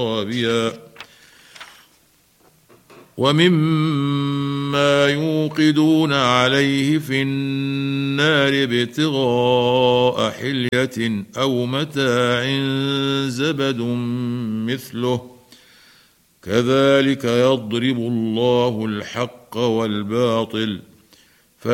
رابيا ومما يوقدون عليه في النار ابتغاء حلية أو متاع زبد مثله كذلك يضرب الله الحق والباطل